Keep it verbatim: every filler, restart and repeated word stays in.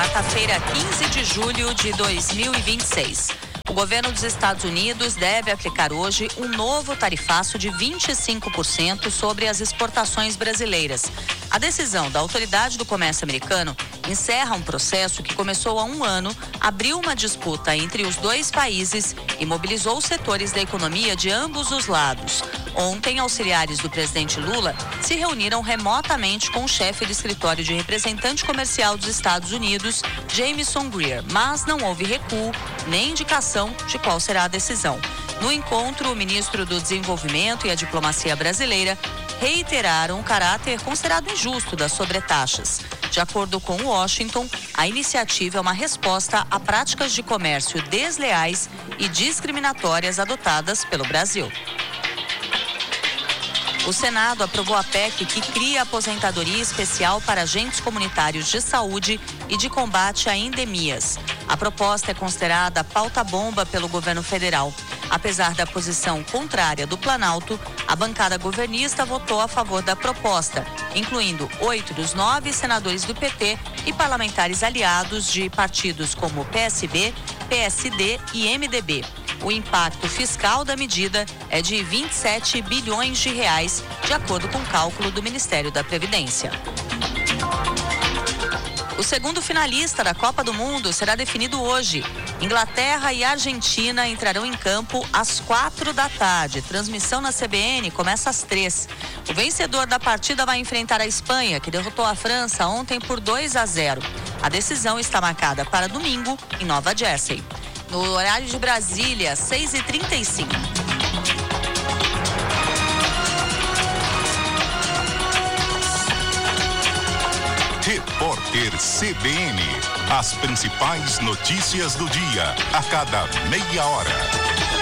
quarta-feira, quinze de julho de dois mil e vinte e seis. O governo dos Estados Unidos deve aplicar hoje um novo tarifaço de vinte e cinco por cento sobre as exportações brasileiras. A decisão da Autoridade do Comércio americano encerra um processo que começou há um ano, abriu uma disputa entre os dois países e mobilizou os setores da economia de ambos os lados. Ontem, auxiliares do presidente Lula se reuniram remotamente com o chefe do escritório de representante comercial dos Estados Unidos, Jamieson Greer, mas não houve recuo nem indicação de qual será a decisão. No encontro, o ministro do Desenvolvimento e a Diplomacia Brasileira reiteraram o caráter considerado injusto das sobretaxas. De acordo com Washington, a iniciativa é uma resposta a práticas de comércio desleais e discriminatórias adotadas pelo Brasil. O Senado aprovou a P E C que cria aposentadoria especial para agentes comunitários de saúde e de combate a endemias. A proposta é considerada pauta-bomba pelo governo federal. Apesar da posição contrária do Planalto, a bancada governista votou a favor da proposta, incluindo oito dos nove senadores do P T e parlamentares aliados de partidos como P S B, P S D e M D B. O impacto fiscal da medida é de vinte e sete bilhões de reais, de acordo com o cálculo do Ministério da Previdência. O segundo finalista da Copa do Mundo será definido hoje. Inglaterra e Argentina entrarão em campo às quatro da tarde. Transmissão na C B N começa às três. O vencedor da partida vai enfrentar a Espanha, que derrotou a França ontem por dois a zero. A decisão está marcada para domingo em Nova Jersey. No horário de Brasília, seis e trinta e cinco. Repórter C B N. As principais notícias do dia, a cada meia hora.